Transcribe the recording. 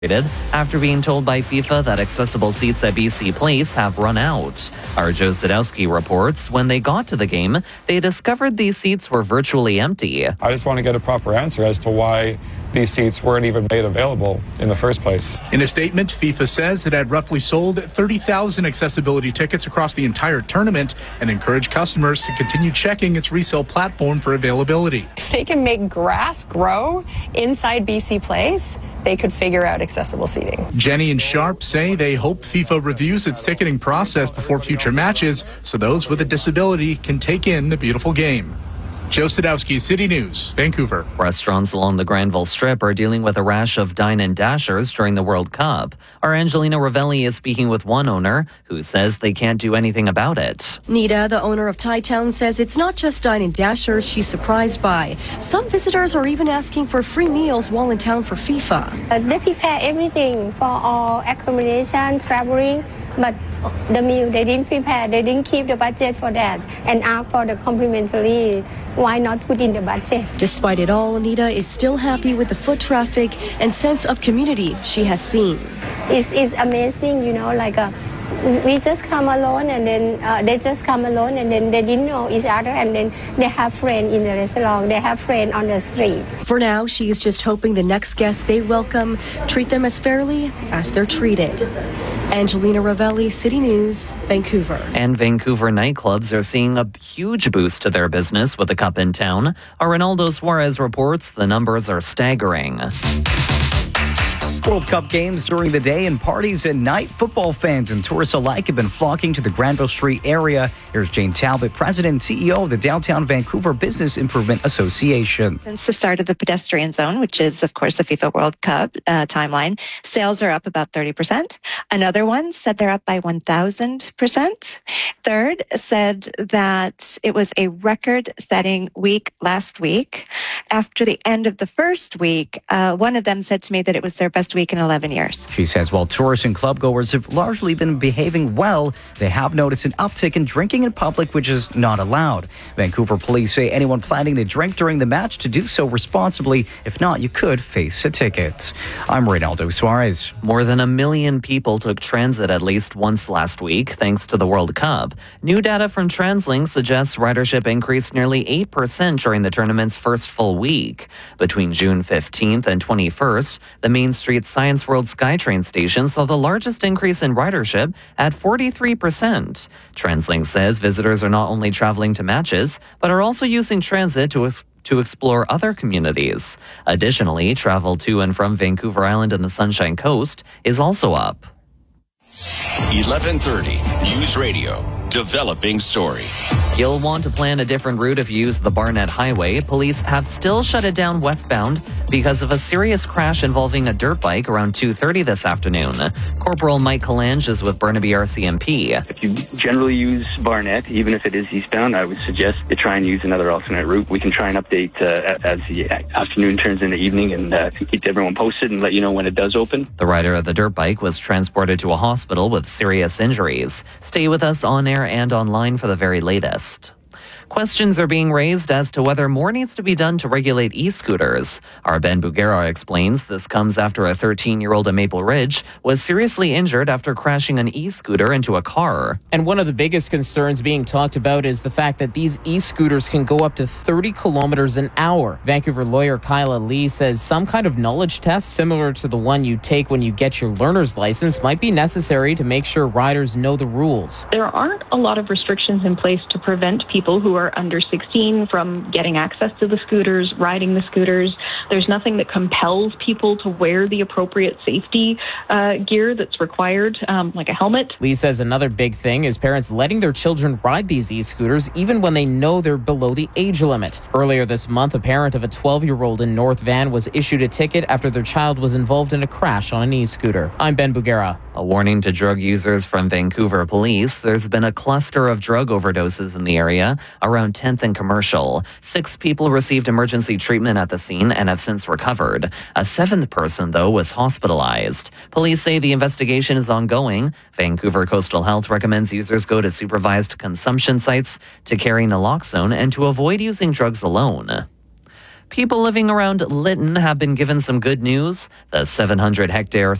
after being told by FIFA that accessible seats at BC Place have run out. Our Joe Sadowski reports when they got to the game, they discovered these seats were virtually empty. I just want to get a proper answer as to why these seats weren't even made available in the first place. In a statement, FIFA says it had roughly sold 30,000 accessibility tickets across the entire tournament and encouraged customers to continue checking its resale platform for availability. If they can make grass grow inside BC Place, they could figure out accessible seating. Jenny and Sharp say they hope FIFA reviews its ticketing process before future matches so those with a disability can take in the beautiful game. Joe Sadowski, City News, Vancouver. Restaurants along the Granville Strip are dealing with a rash of dine-in dashers during the World Cup. Our Angelina Ravelli is speaking with one owner who says they can't do anything about it. Nita, the owner of Thai Town, says it's not just dine-in dashers she's surprised by. Some visitors are even asking for free meals while in town for FIFA. They prepare everything for all accommodation, traveling, but the meal they didn't prepare. They didn't keep the budget for that and ask for the complimentary. Why not put in the budget? Despite it all, Anita is still happy with the foot traffic and sense of community she has seen. It's amazing, you know, like we just come alone and then they just come alone and then they didn't know each other and then they have friends in the restaurant, they have friends on the street. For now, she is just hoping the next guests they welcome treat them as fairly as they're treated. Angelina Ravelli, City News, Vancouver. And Vancouver nightclubs are seeing a huge boost to their business with the Cup in town. Our Ronaldo Suarez reports the numbers are staggering. World Cup games during the day and parties at night. Football fans and tourists alike have been flocking to the Granville Street area. Here's Jane Talbot, President and CEO of the Downtown Vancouver Business Improvement Association. Since the start of the pedestrian zone, which is, of course, the FIFA World Cup timeline, sales are up about 30%. Another one said they're up by 1,000%. Third said that it was a record-setting week last week. After the end of the first week, one of them said to me that it was their best week in 11 years. She says while tourists and clubgoers have largely been behaving well, they have noticed an uptick in drinking in public, which is not allowed. Vancouver police say anyone planning to drink during the match to do so responsibly. If not, you could face a ticket. I'm Ronaldo Suarez. More than 1 million people took transit at least once last week, thanks to the World Cup. New data from TransLink suggests ridership increased nearly 8% during the tournament's first full week. Between June 15th and 21st, the Main Street Science World SkyTrain station saw the largest increase in ridership at 43%. TransLink says visitors are not only traveling to matches, but are also using transit to explore other communities. Additionally, travel to and from Vancouver Island and the Sunshine Coast is also up. 1130 News Radio. Developing story. You'll want to plan a different route if you use the Barnett Highway. Police have still shut it down westbound because of a serious crash involving a dirt bike around 2:30 this afternoon. Corporal Mike Kalange is with Burnaby RCMP. If you generally use Barnett, even if it is eastbound, I would suggest you try and use another alternate route. We can try and update as the afternoon turns into evening and keep everyone posted and let you know when it does open. The rider of the dirt bike was transported to a hospital with serious injuries. Stay with us on air and online for the very latest. Questions are being raised as to whether more needs to be done to regulate e-scooters. Our Ben Bugera explains this comes after a 13-year-old in Maple Ridge was seriously injured after crashing an e-scooter into a car. And one of the biggest concerns being talked about is the fact that these e-scooters can go up to 30 kilometers an hour. Vancouver lawyer Kyla Lee says some kind of knowledge test similar to the one you take when you get your learner's license might be necessary to make sure riders know the rules. There aren't a lot of restrictions in place to prevent people who are under 16 from getting access to the scooters, riding the scooters. There's nothing that compels people to wear the appropriate safety gear that's required, like a helmet. Lee says another big thing is parents letting their children ride these e-scooters even when they know they're below the age limit. Earlier this month, a parent of a 12-year-old in North Van was issued a ticket after their child was involved in a crash on an e-scooter. I'm Ben Bugera. A warning to drug users from Vancouver police. There's been a cluster of drug overdoses in the area around 10th and Commercial. 6 people received emergency treatment at the scene and have since recovered. A 7th person, though, was hospitalized. Police say the investigation is ongoing. Vancouver Coastal Health recommends users go to supervised consumption sites to carry naloxone and to avoid using drugs alone. People living around Lytton have been given some good news. The 700-hectare